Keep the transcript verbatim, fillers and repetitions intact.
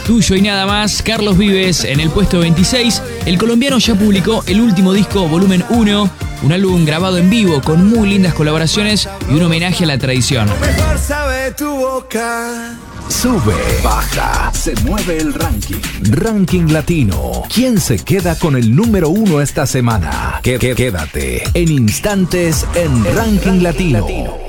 Tuyo y nada más, Carlos Vives en el puesto veintiséis. El colombiano ya publicó el último disco, Volumen uno, un álbum grabado en vivo con muy lindas colaboraciones y un homenaje a la tradición. Mejor sabe tu boca. Sube, baja, se mueve el ranking. Ranking Latino. ¿Quién se queda con el número uno esta semana? Qué- Quédate en instantes en Ranking Latino.